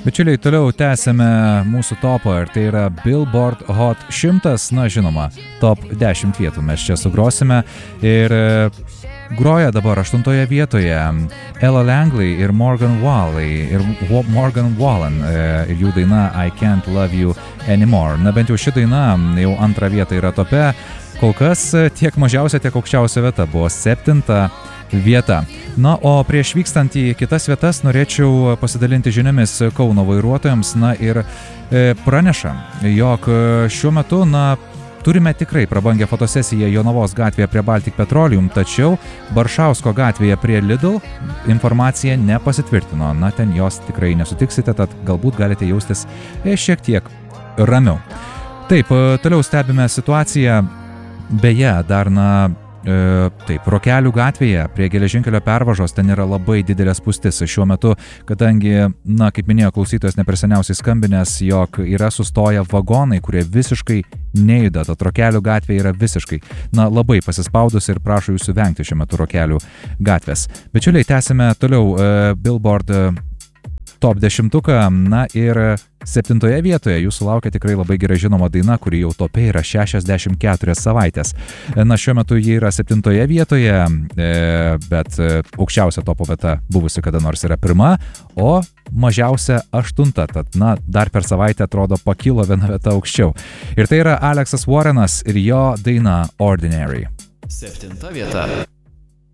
Bičiuliai, toliau tęsime mūsų topą ir tai yra Billboard Hot 100, na žinoma, top 10 vietų mes čia sugrosime ir groja dabar 8 vietoje Ella Langley ir Morgan Wallen ir jų daina I Can't Love You Anymore. Na bent jau ši daina jau antrą vietą yra tope, kol kas tiek mažiausia, tiek aukščiausia vieta buvo 7 vieta. Na, o prieš vykstant į kitas vietas norėčiau pasidalinti žiniomis Kauno vairuotojams, na ir pranešam, jog šiuo metu, turime tikrai prabangę fotosesiją Jonavos gatvėje prie Baltic Petroleum, tačiau Baršausko gatvėje prie Lidl informacija nepasitvirtino. Na, ten jos tikrai nesutiksite, tad galbūt galite jaustis šiek tiek ramiau. Taip, toliau stebime situaciją. Beje, dar taip, Rokelių gatvėje prie geležinkelio pervažos ten yra labai didelė spūstis šiuo metu, kadangi, kaip minėjo klausytojas neperseniausiai skambinęs, jog yra sustoję vagonai, kurie visiškai nejuda, tad Rokelių gatvė yra visiškai, labai pasispaudus ir prašo jūsų vengti šiuo metu Rokelių gatvės. Bičiuliai, tęsime toliau Billboard top 10, ir 7 vietoje jūsų laukia tikrai labai gerai žinoma daina, kuri jau tope yra 64 savaitės. Šiuo metu ji yra 7 vietoje, bet aukščiausia topo vieta buvusi kada nors yra 1, o mažiausia 8, tad dar per savaitę atrodo pakilo viena vieta aukščiau. Ir tai yra Aleksas Warrenas ir jo daina Ordinary. 7 vieta.